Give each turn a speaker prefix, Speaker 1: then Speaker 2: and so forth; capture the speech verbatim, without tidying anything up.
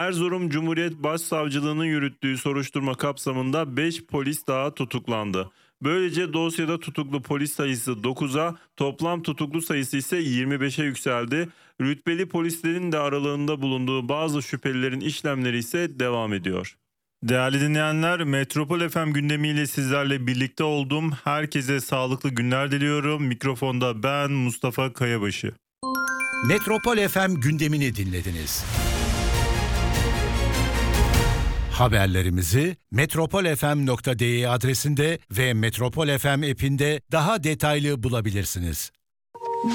Speaker 1: Erzurum Cumhuriyet Başsavcılığı'nın yürüttüğü soruşturma kapsamında beş polis daha tutuklandı. Böylece dosyada tutuklu polis sayısı dokuza, toplam tutuklu sayısı ise yirmi beşe yükseldi. Rütbeli polislerin de aralığında bulunduğu bazı şüphelilerin işlemleri ise devam ediyor. Değerli dinleyenler, Metropol F M gündemiyle sizlerle birlikte oldum. Herkese sağlıklı günler diliyorum. Mikrofonda ben Mustafa Kayabaşı.
Speaker 2: Metropol F M gündemini dinlediniz. Haberlerimizi metropol f m nokta d e adresinde ve Metropol F M app'inde daha detaylı bulabilirsiniz.